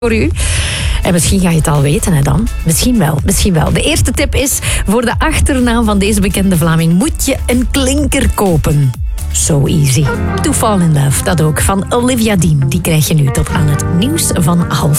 voor u. En misschien ga je het al weten, hè dan. Misschien wel. De eerste tip is, voor de achternaam van deze bekende Vlaming moet je een klinker kopen. So easy. To Fall in Love, dat ook, van Olivia Dean. Die krijg je nu tot aan het nieuws van 7:30.